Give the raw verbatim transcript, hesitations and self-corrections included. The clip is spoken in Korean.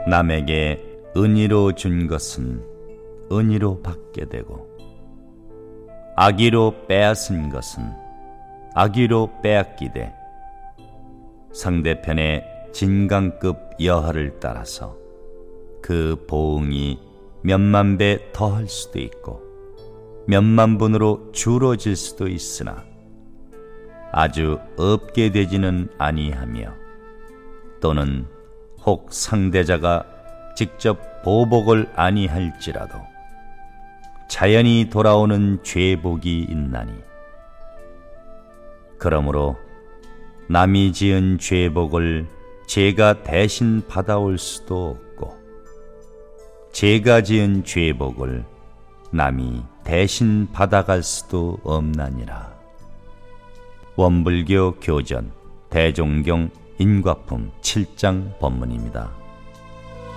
남에게 은희로 준 것은 은희로 받게 되고, 악의로 빼앗은 것은 악의로 빼앗기되, 상대편의 진강급 여하를 따라서 그 보응이 몇만 배 더할 수도 있고 몇만 분으로 줄어질 수도 있으나 아주 없게 되지는 아니하며, 또는 혹 상대자가 직접 보복을 아니할지라도 자연히 돌아오는 죄복이 있나니, 그러므로 남이 지은 죄복을 제가 대신 받아올 수도 없고, 제가 지은 죄복을 남이 대신 받아갈 수도 없나니라. 원불교 교전 대종경 인과품 칠 장 법문입니다.